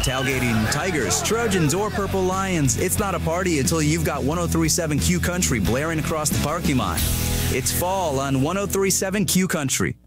tailgating Tigers, Trojans, or Purple Lions, it's not a party until you've got 103.7 Q Country blaring across the parking lot. It's fall on 103.7 Q Country.